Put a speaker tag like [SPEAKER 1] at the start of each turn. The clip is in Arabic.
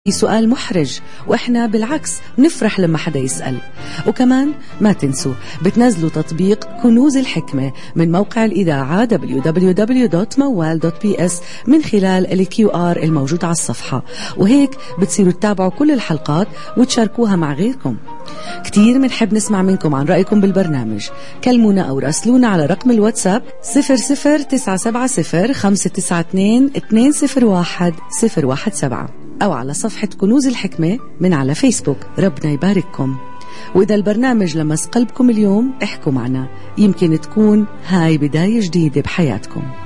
[SPEAKER 1] سؤال محرج، وإحنا بالعكس نفرح لما حدا يسأل. وكمان ما تنسوا بتنزلوا تطبيق كنوز الحكمة من موقع الإذاعة www.mawal.ps من خلال ال QR الموجود على الصفحة، وهيك بتصيروا تتابعوا كل الحلقات وتشاركوها مع غيركم. كتير منحب نسمع منكم عن رأيكم بالبرنامج. كلمونا أو راسلونا على رقم الواتساب 00970-592-201-017 أو على صفحة كنوز الحكمة من على فيسبوك. ربنا يبارككم. وإذا البرنامج لمس قلبكم اليوم احكوا معنا، يمكن تكون هاي بداية جديدة بحياتكم.